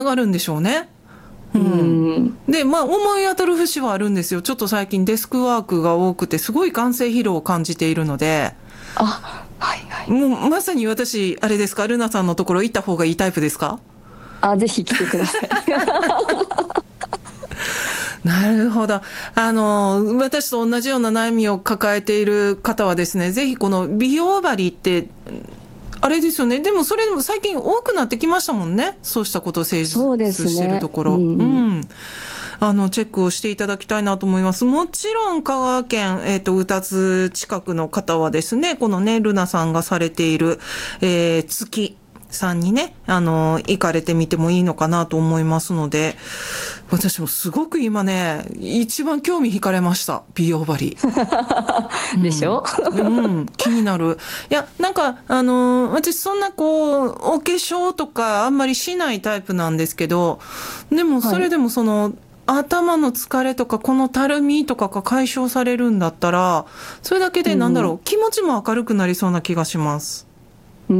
がるんでしょうね。 うん。 で、まあ、思い当たる節はあるんですよ。ちょっと最近デスクワークが多くて、すごい眼性疲労を感じているので、 あ、はいはい。 もうまさに私、あれですか、ルナさんのところ行った方がいいタイプですか？ あ、ぜひ来てください。 なるほど。私と同じような悩みを抱えている方はですね、ぜひこの美容針って、あれですよね。でもそれでも最近多くなってきましたもんね。そうしたことを成立そうでしているすね。 ところ。ううん。 ん。チェックをしていただきたいなと思います。もちろん、香川県、宇多津近くの方はですね、このね、ルナさんがされている、月さんにね、行かれてみてもいいのかなと思いますので、私もすごく今ね、一番興味惹かれました。美容針。うでしょ？ ん。うん、気になる。いや、なんか、私そんなこう、お化粧とかあんまりしないタイプなんですけど、でもそはい。 れでもその、頭の疲れとか、このたるみとかが解消されるんだったら、それだけでなんだろう、 うん。 気持ちも明るくなりそうな気がします。 うん。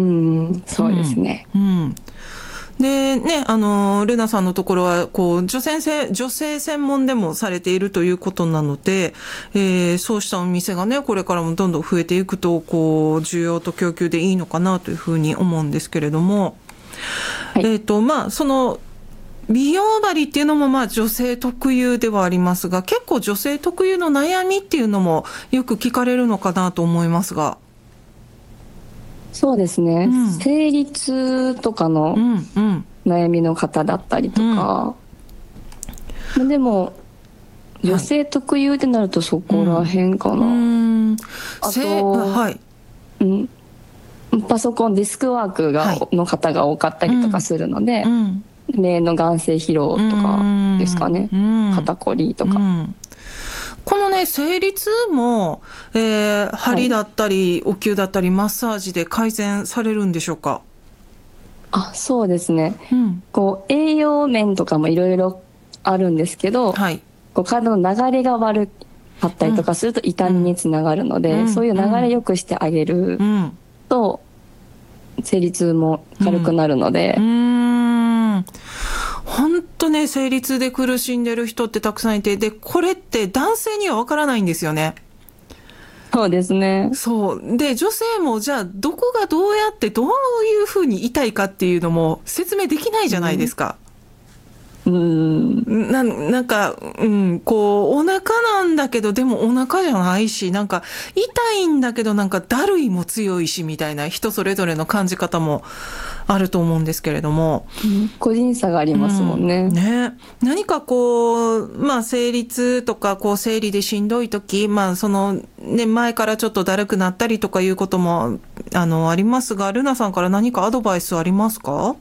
そうですうん。 ね。 うん。で、ね、ルナさんのところは、こう、女性専門でもされているということなので、そうしたお店がね、これからもどんどん増えていくと、こう、需要と供給でいいのかなというふうに思うんですけれども、 はい。 まあ、その、美容針っていうのもまあ女性特有ではありますが、結構女性特有の悩みっていうのもよく聞かれるのかなと思いますが。 そうですね。 うん、 生理痛とかのうん、うん、 悩みの方だったりとうん。 か、まあでも、女はい。 性特有ってなるとそこらうん。 辺かうな。 ーん。 あと、 はい。 うん、パソコン、デスクワークはい。 の方が多かったうん。 りとかするので、 うん。 目の眼性疲労うとかですかん。 ね。 うん。 肩こりとうか。 ん。このね、生理痛も、 はい。 針だったり、お灸だったり、マッサージで改善されるんでしょうか？ あ、そうですね。 うん。 こう、栄養面とかもいろいろあるんですけど、 はい。 こう体の流れが悪かったりとうん。 かすると痛みにうん。 つながるので、そううん。 いう流れうん。 良くしてあげるうん。 と、生理痛もうん。 軽くなるのうで、 ーん。ほんとね、生理痛で苦しんでる人ってたくさんいて、で、これって男性にはわからないんですよね。 そうですね。 そう。で、女性もじゃあ、どこがどうやってどういうふうに痛いかっていうのも説明できないじゃないでうん。 すか。 うん。 なんか、うん、こう、お腹なんだけど、でもお腹じゃないし、なんか、痛いんだけど、なんか、だるいも強いし、みたいな、人それぞれの感じ方もあると思うんですけれども、 個人差がありうますもんん、 ね。 ね。何かこう、まあ、生理痛とか、こう、生理でしんどい時、まあ、その、ね、前からちょっとだるくなったりとかいうことも、ありますが、ルナさんから何かアドバイスありますか？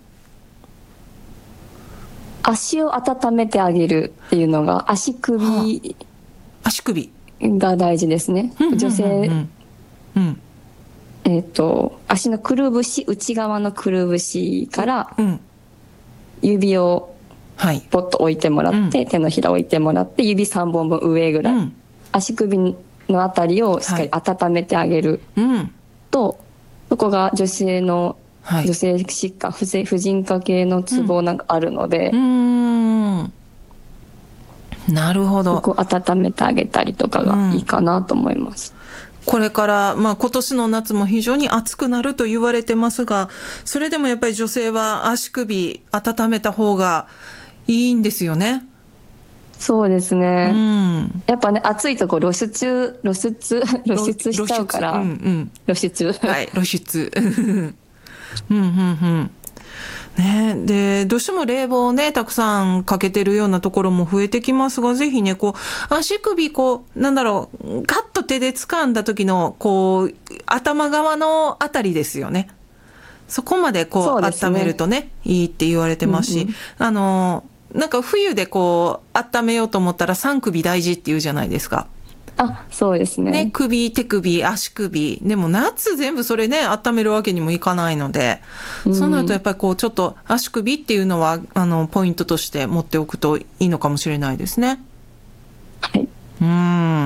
足を温めてあげるっていうのが、足は首あ、足首。 が大事ですね。 うん、うん、 女性、 うん、うん。 足のくるぶし、内側のくるぶしからうん。 指をはい。 ポッと置いてもらうん。 って、手のひら置いてもらって、指3本分上ぐらい。 うん。 足首のあたりをしっかりはい。 温めてあげるうん。 と、そこがはい。 女性疾患、婦人科系のうん。 ツボなんかあるので、 うーん。なるほど。 そこを温めてあげたりとかがいいうん。 かなと思います。 これから、まあ今年の夏も非常に暑くなると言われてますが、それでもやっぱり女性は足首温めた方がいいんですよね。 そうですうね。 ん。 やっぱね、暑いとこ露出しちゃうか露出。うんうら、 ん。 露出。 はい。露出。うんうんうん。ね、で、どうしても冷房をね、たくさんかけてるようなところも増えてきますが、ぜひね、こう、足首、こう、なんだろう、ガッと手で掴んだ時の、こう、頭側のあたりですよね。そこまでこそうう、温めるですね。 とね、いいって言われてますし、 うんうん。 なんか冬でこう、温めようと思ったら三首大事って言うじゃないですか。 あ、そうですね、 ね。 首、手首、足首。でも夏全部それね、温めるわけにもいかないので、 うそうなるとやっん。 ぱりこう、ちょっと足首っていうのは、ポイントとして持っておくといいのかもしれないですね。 はい。 うん。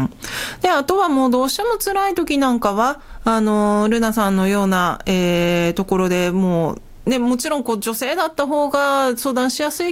で、あとはもうどうしても辛い時なんかは、ルナさんのような、ところでもう、 ね、もちろんこう女性だった方が相談しやすい